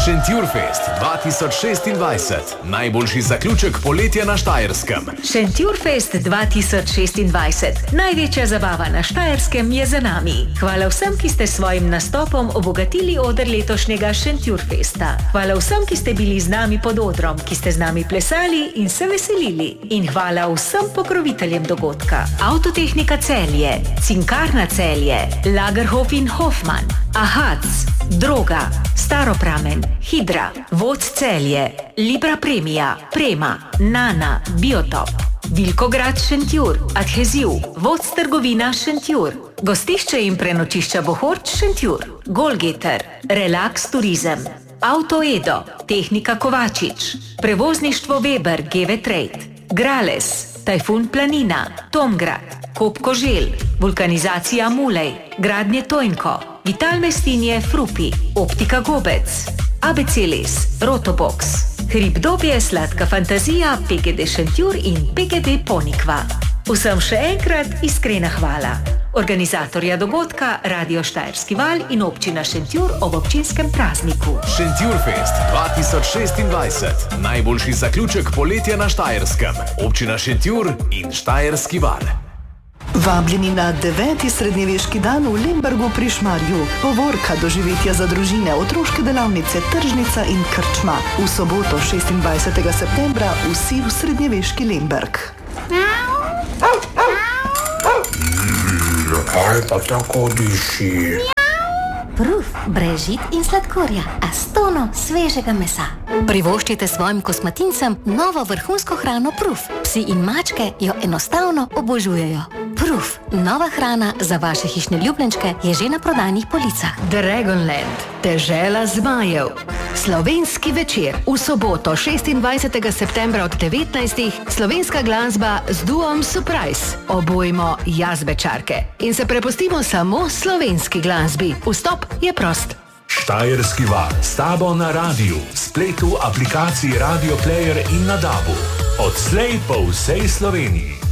Šentjurfest 2026. Najboljši zaključek poletja na Štajerskem. Šentjurfest 2026. Največja zabava na Štajerskem je za nami. Hvala vsem, ki ste s svojim nastopom obogatili oder letošnjega Šentjurfesta. Hvala vsem, ki ste bili z nami pod odrom, ki ste z nami plesali in se veselili. In hvala vsem pokroviteljem dogodka. Avtotehnika Celje, Cinkarna Celje, Lagerhof in Hoffmann, Ahac, Droga, Staropramen, Hidra, Voc Celje, Libra Premia, Prema, Nana, Biotop, Vilkograd Šentjur, Adheziv, Voc Trgovina Šentjur, Gostišče in prenočišča Bohorč Šentjur, Golgeter, Relax Turizem, Auto Edo, Tehnika Kovačič, Prevozništvo Weber GV Trade, Grales, Tajfun Planina, Tomgrad, Kop Koželj, Vulkanizacija Mulej, Gradnje Tojnko, Vital Mestinje Frupi, Optika Gobec, Abecelis, Rotobox, Hribdobje Sladka Fantazija, PGD Šentjur in PGD Ponikva. Vsem še enkrat iskrena hvala. Organizatorja dogodka Radio Štajerski val in občina Šentjur ob občinskem prazniku. Šentjurfest 2026. Najboljši zaključek poletja na Štajerskem. Občina Šentjur in Štajerski val. Vabljeni na 9. srednjeveški dan v Lembergu pri Šmarju. Povorka, doživetja za družine, otroške delavnice, tržnica in krčma. V soboto 26. septembra vsi v srednjeveški Lemberg. Kaj pa tako diši? Proof, brez žit in sladkorja, a s tono svežega mesa. Privoščite svojim kosmatincem novo vrhunsko hrano Proof. Psi in mačke jo enostavno obožujejo. Proof, nova hrana za vaše hišne ljubljenčke, je že na prodajnih policah. Dragonland, dežela zmajev. Slovenski večer. V soboto 26. septembra od 19. slovenska glasba z duom Surprise. Obojmo jazbečarke in se prepustimo samo slovenski glasbi. Vstop je prost. Štajerski val s tabo na radiju, spletu, aplikaciji Radio Player in na DAB-u. Odslej po vsej Sloveniji.